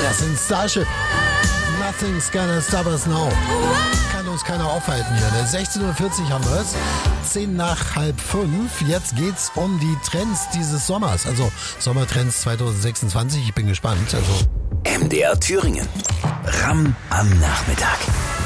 Das sind Starship. Nothing's gonna stop us now. Kann uns keiner aufhalten hier. Ne? 16.40 Uhr haben wir es. 5:10. Jetzt geht's um die Trends dieses Sommers. Also Sommertrends 2026. Ich bin gespannt. Also MDR Thüringen. Ram am Nachmittag.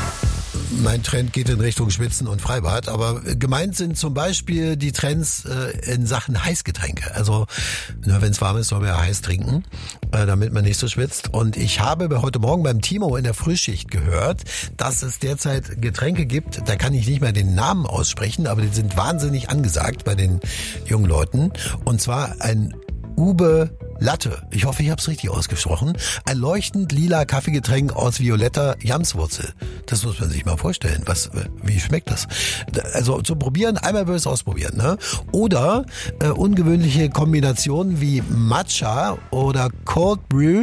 Mein Trend geht in Richtung Schwitzen und Freibad, aber gemeint sind zum Beispiel die Trends in Sachen Heißgetränke. Also wenn es warm ist, soll man ja heiß trinken, damit man nicht so schwitzt. Und ich habe heute Morgen beim Timo in der Frühschicht gehört, dass es derzeit Getränke gibt, da kann ich nicht mehr den Namen aussprechen, aber die sind wahnsinnig angesagt bei den jungen Leuten. Und zwar ein Ube Latte. Ich hoffe, ich habe es richtig ausgesprochen. Ein leuchtend lila Kaffeegetränk aus violetter Jamswurzel. Das muss man sich mal vorstellen. Wie schmeckt das? Also zum Probieren, einmal will ich es ausprobieren. Ne? Oder ungewöhnliche Kombinationen wie Matcha oder Cold Brew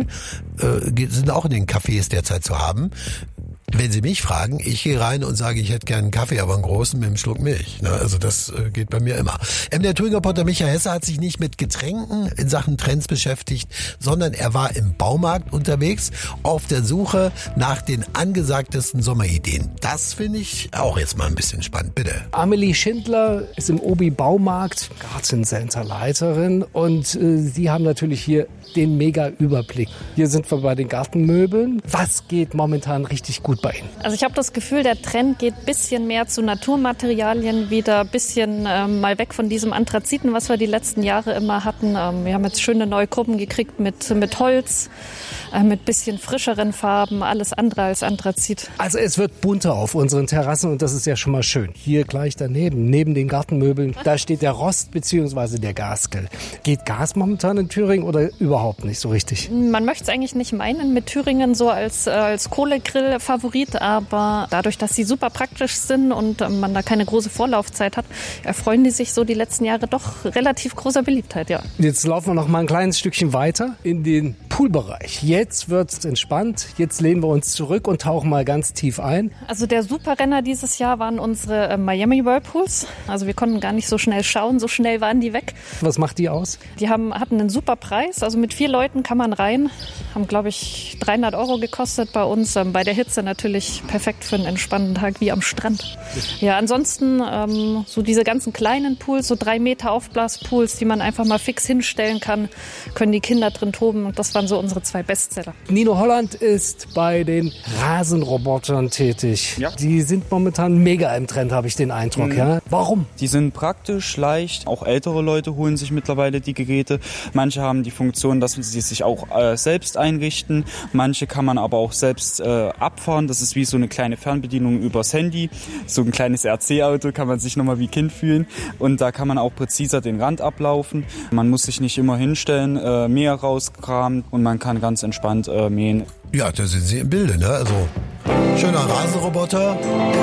sind auch in den Cafés derzeit zu haben. Wenn Sie mich fragen, ich gehe rein und sage, ich hätte gerne einen Kaffee, aber einen großen mit einem Schluck Milch. Also das geht bei mir immer. Der Thüringer-Reporter Michael Hesse hat sich nicht mit Getränken in Sachen Trends beschäftigt, sondern er war im Baumarkt unterwegs auf der Suche nach den angesagtesten Sommerideen. Das finde ich auch jetzt mal ein bisschen spannend. Bitte. Amelie Schindler ist im Obi-Baumarkt Gartencenter-Leiterin und Sie haben natürlich hier den Mega-Überblick. Hier sind wir bei den Gartenmöbeln. Was geht momentan richtig gut bei Ihnen? Also ich habe das Gefühl, der Trend geht ein bisschen mehr zu Naturmaterialien wieder, ein bisschen mal weg von diesem Anthraziten, was wir die letzten Jahre immer hatten. Wir haben jetzt schöne neue Gruppen gekriegt mit Holz, mit bisschen frischeren Farben, alles andere als Anthrazit. Also es wird bunter auf unseren Terrassen und das ist ja schon mal schön. Hier gleich daneben, neben den Gartenmöbeln, da steht der Rost bzw. der Gasgrill. Geht Gas momentan in Thüringen oder überhaupt nicht so richtig? Man möchte es eigentlich nicht meinen mit Thüringen so als Kohlegrill-Favorit, aber dadurch, dass sie super praktisch sind und man da keine große Vorlaufzeit hat, erfreuen die sich so die letzten Jahre doch relativ großer Beliebtheit, ja. Jetzt laufen wir noch mal ein kleines Stückchen weiter in den Poolbereich. Jetzt wird's entspannt, jetzt lehnen wir uns zurück und tauchen mal ganz tief ein. Also der Superrenner dieses Jahr waren unsere Miami Whirlpools. Also wir konnten gar nicht so schnell schauen, so schnell waren die weg. Was macht die aus? Die hatten einen super Preis, also mit 4 Leuten kann man rein. Haben, glaube ich, 300 € gekostet bei uns. Bei der Hitze natürlich perfekt für einen entspannten Tag wie am Strand. Ja, ansonsten so diese ganzen kleinen Pools, so 3 Meter Aufblaspools, die man einfach mal fix hinstellen kann, können die Kinder drin toben. Und das waren so unsere 2 Bestseller. Nino Holland ist bei den Rasenrobotern tätig. Ja. Die sind momentan mega im Trend, habe ich den Eindruck. Ja? Warum? Die sind praktisch, leicht. Auch ältere Leute holen sich mittlerweile die Geräte. Manche haben die Funktion, dass sie sich auch selbst einrichten. Manche kann man aber auch selbst abfahren. Das ist wie so eine kleine Fernbedienung übers Handy. So ein kleines RC-Auto kann man sich nochmal wie Kind fühlen. Und da kann man auch präziser den Rand ablaufen. Man muss sich nicht immer hinstellen, Mäher rauskramen und man kann ganz entspannt mähen. Ja, da sind Sie im Bilde, ne? Also schöner Rasenroboter.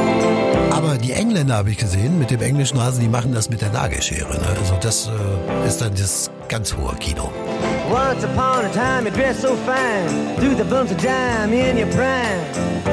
Aber die Engländer habe ich gesehen, mit dem englischen Rasen, die machen das mit der Nagelschere. Ne? Also das ist dann das ganz hohe Kino. Once upon a time you dressed so fine, threw the bumps of dime in your prime.